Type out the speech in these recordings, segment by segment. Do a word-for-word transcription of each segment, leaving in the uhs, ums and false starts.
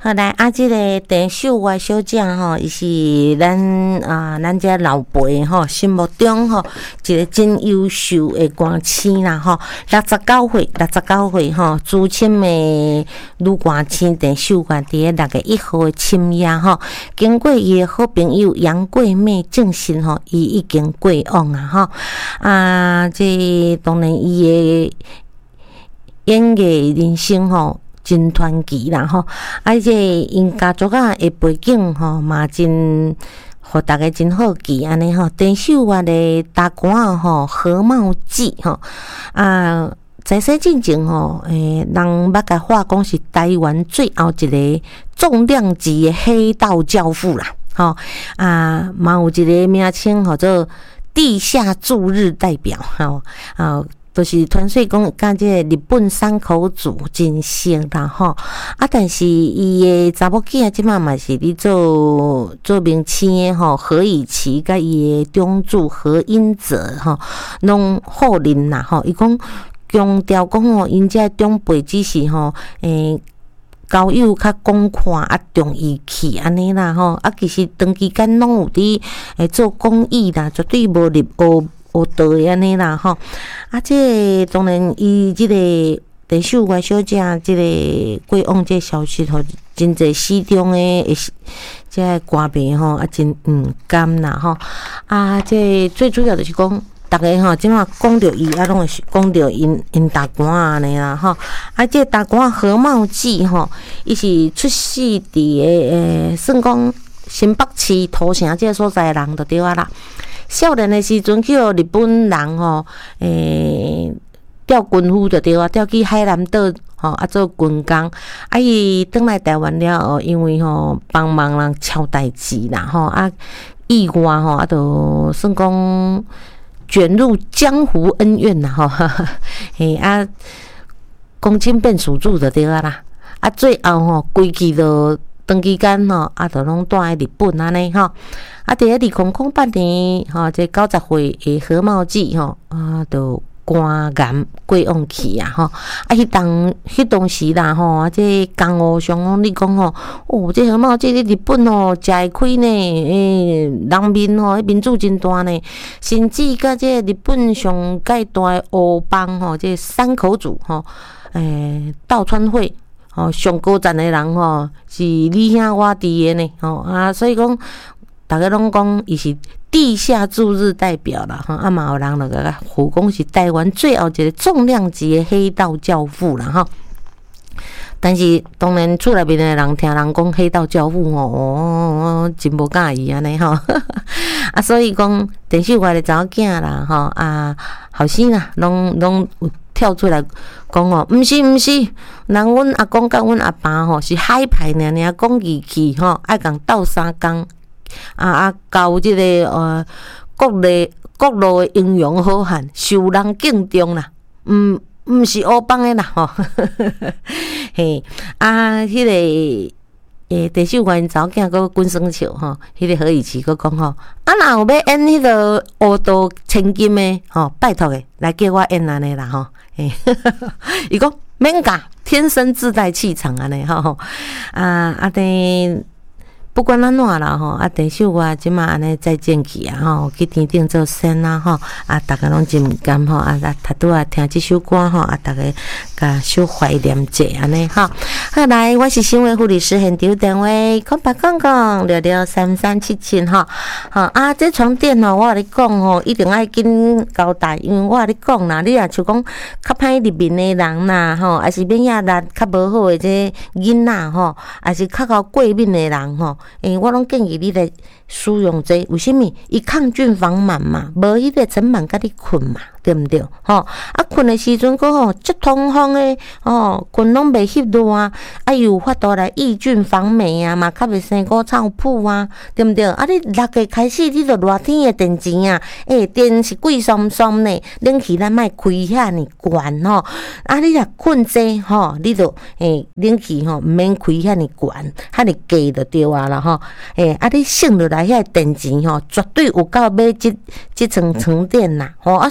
好来啊，这个电秀外小姐吼，伊是咱啊咱这老辈吼心目中吼一个真优秀的歌星啦吼，六十九岁，六十九岁吼，资深的女歌星电秀外伫咧六月一号的深夜吼，经过伊的好朋友杨贵妹证实吼，伊已经过往啊吼啊，这当然伊的演艺人生吼。真传奇啦吼，而且因家族啊的背景吼嘛真，互大家真好奇安尼吼。电秀外的大歌啊吼，《何茂记》吼啊，在世进前吼，诶，人捌甲话讲是台湾最后一个重量级的黑道教父啦，吼啊，嘛有一个名称叫做地下驻日代表，吼啊。就是传说讲，甲这个日本山口组真熟啦吼，啊，但是伊的查某囝即马嘛是咧做做明星的吼，何以琪甲伊的中柱何英哲吼，拢好人啦吼。伊讲强调讲吼，因这长辈只是吼，诶、欸。交友较广阔啊，重义气安尼啦吼，啊，其实长期间拢有伫诶做公益啦，绝对无入学学道的安尼啦吼。啊，这个、当然伊即个电秀外小姐即个过往这消息吼，真侪市中诶即个歌迷吼啊，真毋甘啦吼。啊，这最主要就是讲。大家吼，即马讲到伊啊，拢会讲到因因大官安尼啦吼。啊，这大官何茂记吼，伊是出世伫诶诶，算讲新北市土城这个所在人就对啊啦。少年的时阵去互日本人吼，诶、欸，调军夫就对啊，调去海南岛吼啊做军工。啊，伊转来台湾了后，因为吼帮忙人敲代志啦吼啊，意外吼啊，就算讲。卷入江湖恩怨呐，吼，嘿啊，公亲变属主就对啊啦，啊，最后吼，规矩都长期间吼，啊，都拢住喺日本安尼吼，啊，伫咧二零零八年吼，这九十岁的何茂记吼，啊，都肝癌过往去啊吼，啊，迄当迄当时啦吼，啊，这江湖上讲你讲吼，哦，这何茂记咧日本吼，食会开呢，诶，人民吼，迄民主真大呢，甚至甲这日本上界大诶欧邦吼，这山口组吼，诶，稻川会吼，上高站诶人吼，是你兄我弟诶呢，吼啊，所以讲，大家拢讲伊是。地下驻日代表啦，哈，啊嘛有人那个胡讲是台湾最后一个重量级的黑道教父啦，哈。但是当然厝内面的人听人讲黑道教父哦，哦真无介意安尼吼，啊，所以讲电视外的查某囝啦，吼啊，后生啦，拢拢有跳出来讲哦，毋是毋是，人阮阿公甲阮阿爸吼是海派尔尔讲义气吼，爱共斗相共。啊啊！交即、这个呃，国内国路的英勇好汉，受人敬重啦。毋毋是欧邦的啦吼。嘿，啊，迄、那个诶，电视员查某囝个滚双笑吼，迄、那个何以琪个讲吼，啊，若有要演迄个乌道千金的吼，拜托诶，来叫我演安尼啦吼。嘿，伊讲免教，天生自带气场安尼吼。啊啊的。不管安怎啦吼，啊，电秀我即马安尼再见去啊吼，去天顶做仙啊吼，啊，大家拢真毋甘吼，啊，他拄啊听即首歌吼，啊，大家甲小怀念者安尼吼。好来，我是新闻护理师现场电话空白讲讲六六三三七七吼，吼啊，这床垫吼，我甲你讲吼，一定爱紧交代，因为我甲你讲啦，你若像讲较歹入面的人啦吼，还是免亚力较无好的这囡仔吼，还是较高过敏的人吼。诶、欸，我拢建议你来使用这个，为什么？伊抗菌防螨嘛，无迄个尘螨甲你困嘛，对毋对？吼，啊困的时阵个吼，足通风诶，吼，困拢袂翕热啊，啊有法度来抑菌防霉啊嘛，较袂生古臭噗啊，对毋对？啊你六月开始，你着热天诶电钱啊，诶、欸、电是贵松松呢，冷气咱莫开遐尼悬吼，啊你若困济吼，你着诶冷气吼毋免开遐尼悬，遐尼低就对啊啦吼，诶、欸、啊你省落来遐电钱吼，绝对有够买即即层床垫啦，吼啊所以讲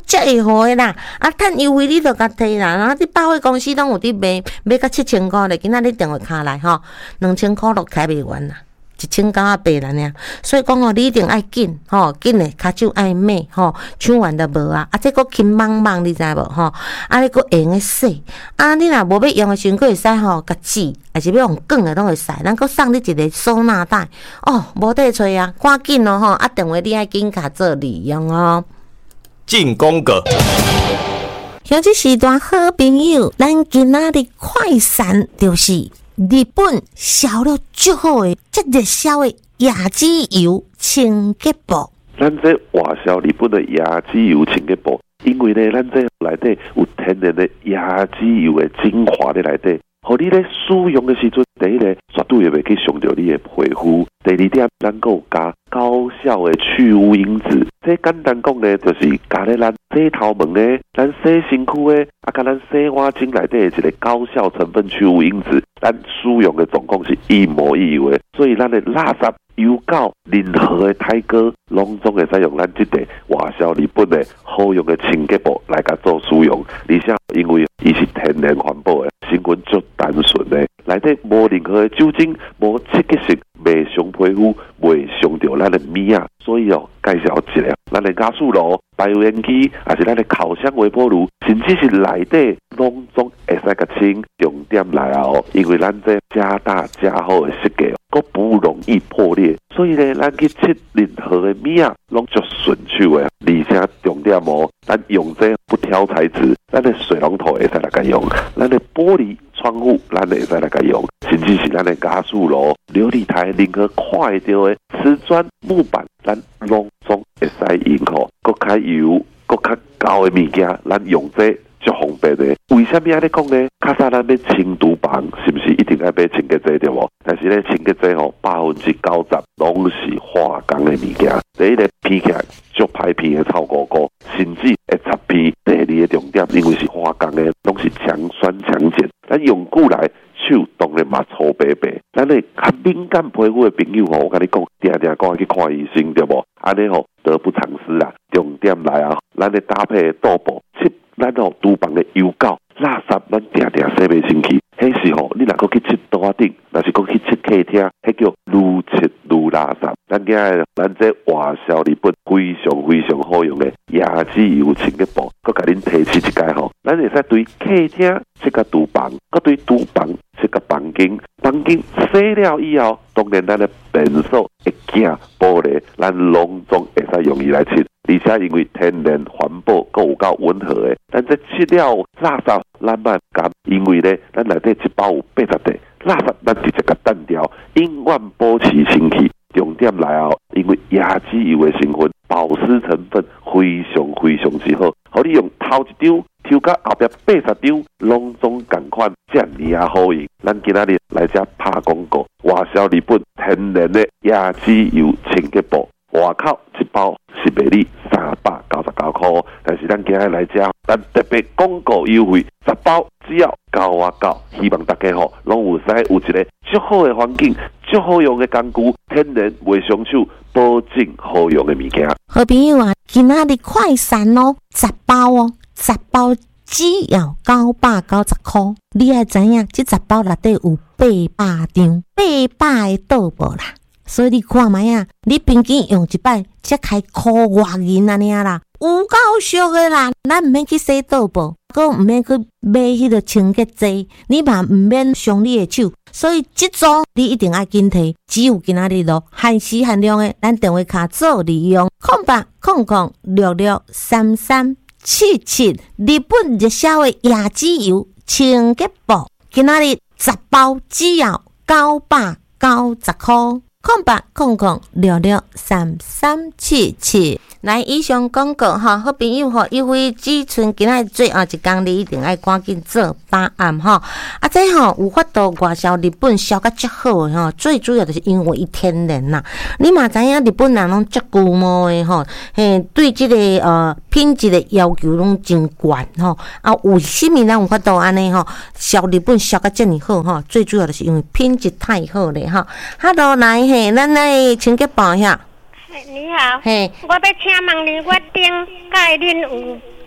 足会好诶啦，啊，趁优惠你著甲摕啦，然后你百货公司拢有伫卖，卖到七千箍咧，今仔日电话卡来吼，两千箍都开袂完啦。一千九啊八啦呢，所以讲吼，你一定爱紧吼，紧诶，骹手爱买吼，抢完都无啊，啊，这个轻茫茫，你知无吼？啊，你个会用诶洗，啊，你若无要用诶时阵，佫会使吼，甲洗，还是要用卷诶，拢会使。咱佫送你一个收纳袋，哦，无得找啊，赶紧咯吼，啊，电话你爱紧卡做利用哦。 进广告。 兄弟是段好朋友，咱今仔日快闪就是日本销了足好诶，即热销诶椰子油清洁布。 咱这外销日本的椰子油清洁布，因为呢，咱这内底有天然的椰子油的精华在内底，互你咧使用的时阵，第一个绝对会袂去伤到你的皮肤。第二点，咱还有加高效的去污因子。这简单讲呢，就是加咧咱洗头毛呢，咱洗身躯的，啊，甲咱洗碗巾内底的一个高效成分去污因子，咱使用的总共是一模一样的。所以咱的垃圾、油垢、任何的胎哥，拢总会使用咱这个外销日本的好用的清洁布来甲做使用。而且因为伊是天然环保的，成分足单纯的，内底无任何的酒精，无刺激性，袂伤皮肤，袂伤到咱的面啊。所以哦，介绍一个咱的加速炉、排油烟机，还是咱的烤箱微波炉，甚至是内底拢总会使甲清。重点来啊哦，因为咱这加大加厚的设计，佫不容易破裂，所以呢，咱去切任何的面啊，拢足顺手的。而且重点哦，咱用这不挑材质，咱的水龙头会使来甲用，咱的玻璃窗户咱会使来甲用，甚至是咱的加速炉、琉璃台任何看得到的瓷砖、木板，咱拢总会使用吼。佫较油、佫较高的物件，咱用这足方便的。为什么安尼讲呢？较早咱要清厨房，是不是一定要买清洁剂对无？但是咧，清洁剂吼，百分之九十拢是化工的物件。第一个片起来足歹片的臭糊糊，甚至会插片。第二个重点，因为是化工的，拢是强酸强碱，咱用久来手当然嘛粗白白。咱咧较敏感皮肤的朋友吼，我跟你讲，定定赶快去看医生对无？安尼吼得不偿失啦。重点来啊，咱咧搭配的桌布，切咱吼厨房的油垢、垃圾，咱定定洗袂清气。迄时吼，你若搁去切桌顶，若是搁去切客厅，迄叫愈切愈垃圾。咱今日咱这外销日本非常非常好用的椰子油清洁布，搁甲恁提示一解吼，咱会使对客厅切甲厨房，搁对厨房切甲房间，房间洗了以后，当然咱的便所、会镜、玻璃，咱拢总会使用伊来切。而且因为天然环保，阁有够温和的，咱这切了垃圾，咱慢减，因为咧，咱内底一包有八十块，垃圾咱直接甲断掉，永远保持清气。重点来哦，因为椰子油的成分、保湿成分非常非常之好，互你用头一张抽到后壁八十张，拢总共款，遮尔啊好用。咱今仔日来遮拍广告，外销日本天然的椰子油清洁布。外口一包是卖你三百九十九块，但是咱今日来遮，咱特别广告优惠，十包只要九啊九。希望大家吼，拢有使有一个足好的环境、足好用的工具，天然袂伤手，保证好用的物件。 好朋友啊，今仔日快闪哦，十包哦，十包只要九百九十块。你爱知影，这十包内底有八百张，八百个倒无啦。所以你看卖啊，你平均用一摆才开箍外银安尼啦，有够俗的啦！咱毋免去洗倒布，搁毋免去买迄个清洁剂，你嘛毋免伤你的手。所以这组你一定要紧摕，只有今仔日咯，限时限量的，咱电话卡做利用，空八空空六六三三七七，日本热销的椰子油清洁布，今仔日十包只要九百九十块。空八空空六六三三七七，来以上广告哈，好朋友吼，优惠只剩今仔最后一天，你一定要赶紧做答案哈。啊，这吼有法度外销日本销甲足好的吼，最主要就是因为伊天然呐。你嘛知影日本人拢足古毛的吼，嘿，对这个呃品质的要求拢真高吼。啊，为什么咱有法度安尼吼，销日本销甲这么好吼？最主要就是因为品质太好咧哈。Hello， 来嘿。咱来清洁布遐。 你好， 嘿， 我要请问你，我顶甲恁有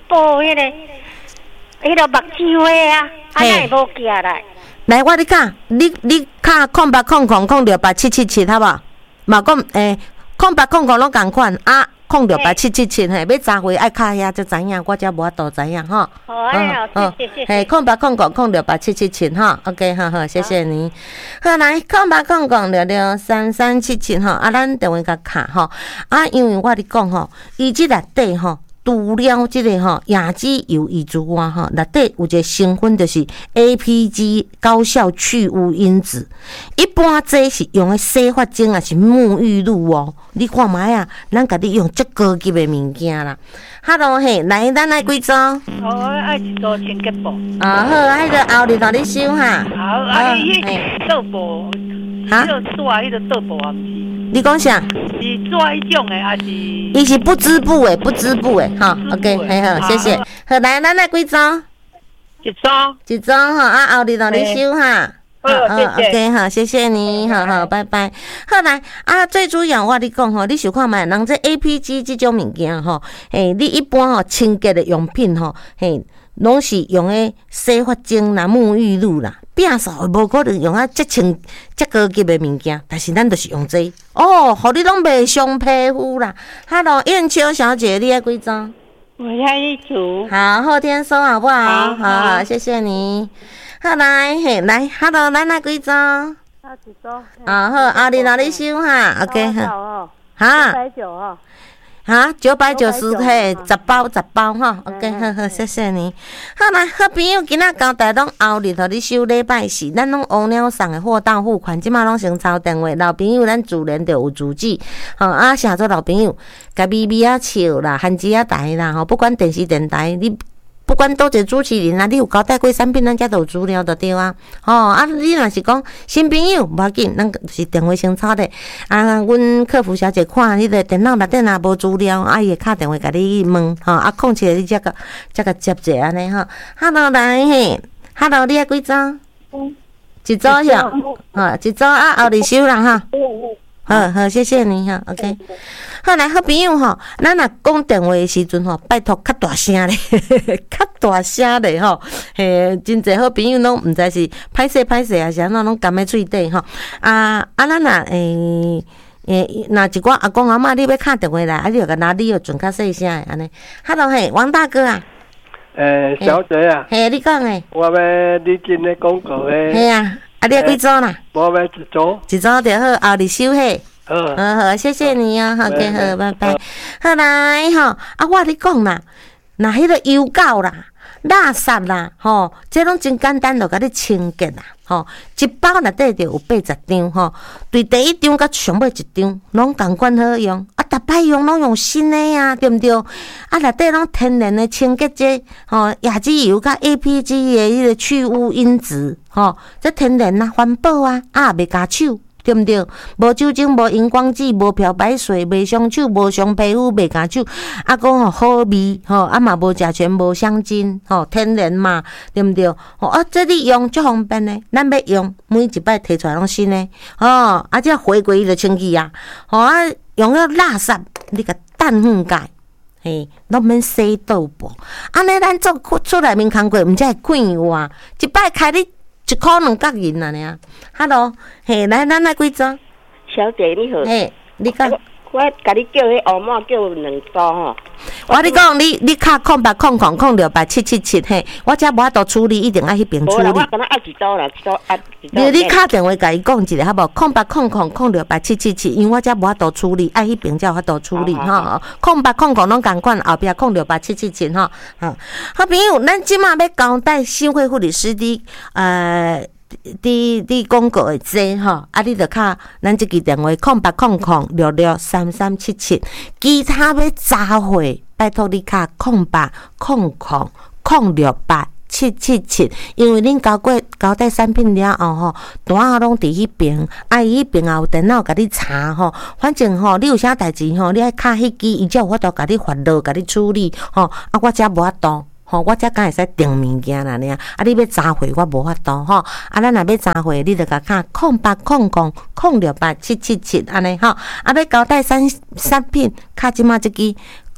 报迄个，迄个目睭花啊，啊，那会无寄来。 来，我你卡，你你卡空八空空空六八七七七，好无？嘛讲诶，空八空空拢共款啊，空六八七七七嘿，要查回爱卡遐才知影，我才无法度知影吼。 好，哎好，谢谢谢谢。 嘿，空八空空空六八七七七哈 ，OK， 好好，谢谢你。好来，空八空空六六三三七七吼，啊，咱电话甲卡吼，啊，因为我咧讲吼，伊即内底吼。除了即个吼亚基油以之外吼，内底有一个成分就是 A P G 高效去污因子。一般这是用的洗发精也是沐浴露哦。你看卖啊，咱家己用足高级的物件啦。Hello 嘿，来咱来几组？ 好，爱一组清洁布。 啊好，迄个后日同你收哈。 好，啊，迄个倒布，迄个纸迄个倒布啊，毋是。 你讲啥？ 是纸迄种诶，还是？ 伊是不织布诶，不织布诶，哈 ，OK， 很好，谢谢。好，来，咱来几组？ 一组。 一组哈，啊，后日同你收哈。 好，谢谢。 OK， 好，谢谢你，好好，拜拜。好来啊，最主要我你讲吼，你想看卖，人这 A P G 这种物件吼，诶，你一般吼清洁的用品吼，嘿，拢是用诶洗发精啦、沐浴露啦。变数无可能用啊，遮清遮高级的物件，但是咱就是用这哦，互你拢袂伤皮肤啦。Hello， 燕秋小姐，你爱几张？ 我要一组。 好，后天收好不好？ 好， 好好，谢谢你。好来，嘿，来 ，Hello， 咱来几张？ 要几张？ 啊好，后日哪里收哈 ？OK 哈。 哈。九百九哈。 哈，九百九十嘿，十包十包哈。OK， 好好，谢谢你。好来，好朋友，今仔交代拢后日互你收礼拜四，咱拢乌鸟送的货到付款，即马拢先抄电话。老朋友，咱自然就有主旨，吼啊，写做老朋友，甲咪咪啊笑啦，汉子啊台啦，吼，不管电视电台，你。不管倒一个主持人啊，你有交代过产品，咱遮都有资料就对啊。吼、哦、啊，你若是讲新朋友，无要紧，咱就是电话先抄的。啊，阮客服小姐看你个电脑内底若无资料，啊，伊会敲电话甲你问，吼、哦、啊，空起来你则个则个接者安尼吼。Hello 来嘿 ，Hello 你爱几张？嗯，一组呀，吼，一组啊，后日收啦哈。好好，谢谢你哈 ，OK。好来，好朋友吼，咱若讲电话的时阵吼，拜托较大声咧，较大声咧吼。嘿，真侪好朋友拢毋知是歹势歹势，还是安怎拢含在喙底吼。啊啊，咱若诶诶，若一寡阿公阿嬷你要敲电话来，啊，你就甲拿你要准较细声诶安尼。Hello 嘿，王大哥啊。 诶，小姐啊。 嘿，你讲诶。 我要你真诶广告诶。 嘿啊。啊，你要几组啦？ 我要一组， 一组就好，后日收嘿。 好， 好好，谢谢你啊，好嘅，好，拜拜。好来吼，啊，我你讲啦，那迄个油垢啦、垃圾啦，吼，这拢真简单，就甲你清洁啦，吼，一包内底就有八十张，吼，对第一张甲上尾一张拢同款好用，啊，逐摆用拢用新的啊，对毋对？啊，内底拢天然的清洁剂，吼，亚基油甲 A P G 的迄个去污因子，吼，这天然啊，环保啊，啊，袂加手。对毋对？无酒精，无荧光剂，无漂白水，袂伤手，无伤皮肤，袂加手。啊，讲吼好味，吼啊嘛无食全，无香精，吼天然嘛，对毋对？吼啊，这你用足方便呢，咱要用每一摆摕出来拢新的，吼啊，这回归伊就清气啊，吼啊，用了垃圾，你甲氮粉解，嘿，拢免洗倒布，安尼咱做出来面工过，毋才会快活，一摆开你。一箍两角银啊！呢 ，Hello， 嘿，来，咱来几张？ 小姐你好。 嘿，你讲。 我甲你叫迄乌毛叫两组吼。 我你讲，你你敲空八空空空六八七七七嘿，我遮无法度处理，一定爱迄边处理。 无啦，我敢若爱一组啦，一组啊，一组。 你你敲电话甲伊讲一下，好无？空八空空空六八七七七，因为我遮无法度处理，爱迄边才有法度处理吼。空八空空拢共款，后壁空六八七七七吼。好，好朋友，咱即马要交代新会护理师的呃。伫伫广告的这吼，啊，你着敲咱即支电话空八空空六六三三七七，其他要查货，拜托你敲空八空空空六八七七七，因为恁交过交代产品了后吼，单啊拢伫迄边，啊伊迄边也有电脑甲你查吼，反正吼你有啥代志吼，你爱敲迄支，伊才有法度甲你发落甲你处理吼，啊我遮无法度。吼，我才敢会使订物件啦，尔啊！你要查货，我无法度吼。啊，咱若要查货，你着甲敲空八空空空六八七七七安尼吼。啊，要交代产产品，敲即马即支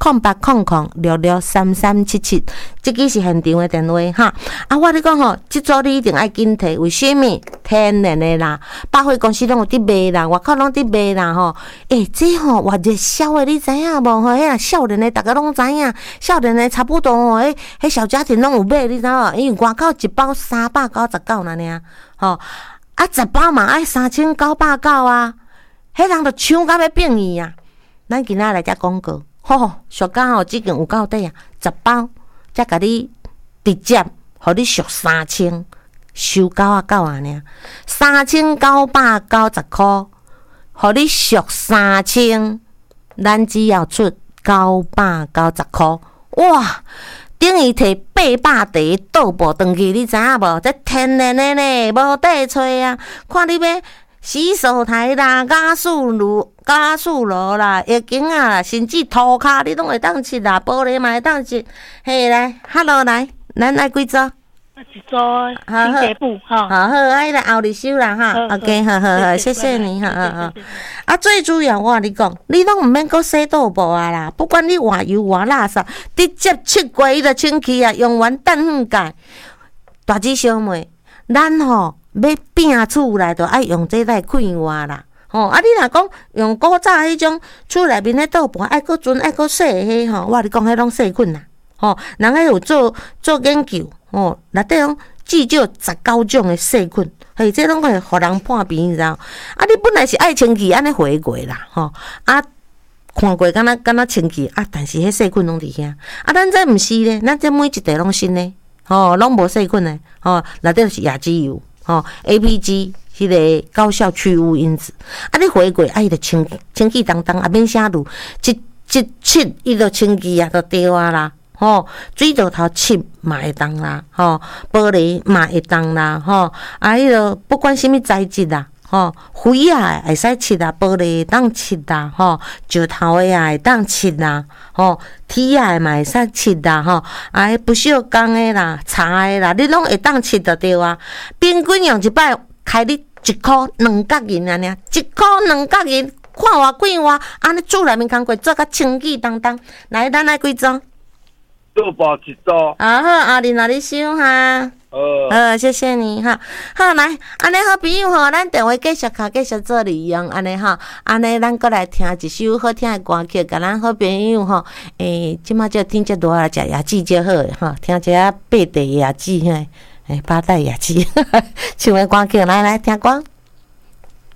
空八空空六六三三七七，这个是现场的电话哈。啊，我咧讲吼，这组你一定爱紧摕，为什么？天然的啦，百货公司拢有伫卖啦，外口拢伫卖啦吼。诶、欸，这吼活热销的，你知影无？吼，迄啊少年的，大家拢知影，少年的差不多吼，迄迄小家庭拢有买，你知无？因为外口一包三百九十九啦尔，吼。啊，十包嘛爱三千九百九啊，迄人着抢到要变伊啊！咱今仔来遮广告，吼，俗讲吼，只件有够底啊，十包才甲你直接，互你俗三千，收九啊九啊尔，三千九百九十箍，互你俗三千，咱只要出九百九十箍，哇！等于摕八百袋豆腐回去，你知影无？这天然的呢，无底找啊！看你要洗手台啦、加速炉、加速炉啦、浴巾啊啦，甚至涂骹你拢会当切啦，玻璃嘛会当切。嘿，来 ，Hello， 来，咱来几组？ 一组新地布哈。 好好，啊，来后日收啦哈。OK， 好好好，谢谢你，好好好。啊，最主要我跟你讲，你拢毋免搁洗豆腐啊啦，不管你偌油偌垃圾，直接七月伊就清气啊，用完氮粉钙。大姊小妹，咱吼要摒厝内就爱用这来快活啦。吼、哦，啊，你若讲用古早迄种厝内面的豆腐，爱搁准爱搁洗迄吼，我跟你讲，迄拢细菌啦。吼、哦，人迄有做做研究。哦，内底拢至少十九种的细菌，嘿，这拢会互人破病，你知道？啊，你本来是爱清气，安尼回过啦，吼、哦，啊，看过敢若敢若清气啊，但是迄细菌拢伫遐，啊，咱这毋是咧，咱这每一袋拢新咧，吼、哦，拢无细菌咧，吼、哦，内底是亚基油，吼、哦、，A P G 迄个高效去污因子，啊，你回过啊，伊就清清气当当，啊，免啥路，一一切伊就清气啊，就对啊啦。吼，水道头漆嘛会当啦，吼，玻璃嘛会当啦，吼，啊，迄个不管什么材质啦，吼，灰啊会使漆啦，玻璃会当漆啦，吼，石头的啊会当漆啦，吼，铁啊嘛会使漆啦，吼，啊，迄不锈钢的啦、茶的啦，你拢会当漆就对啊。平均用一摆开你一箍两角银安尼，一箍两角银，看偌贵偌，安尼厝内面工课做甲清气当当。来，咱来几种？ 豆腐一组。 啊好，后日哪里收哈？好，好，谢谢你哈。好，来，安尼好朋友吼，咱电话继续卡，继续做利用，安尼哈，安尼咱过来听一首好听的歌曲，甲咱好朋友吼，诶，即马就听这多啊，食椰子就好诶哈，听一下八袋椰子嘿，诶，八袋椰子，唱的歌曲，来来听歌。